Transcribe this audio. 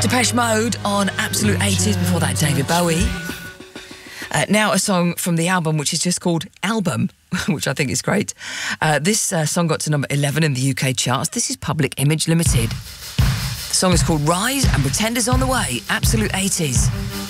Depeche Mode on Absolute 80s, before that David Bowie. Now a song from the album which is just called Album, which I think is great. This song got to number 11 in the UK charts. This is Public Image Limited. The song is called Rise and Pretenders on the Way, Absolute 80s.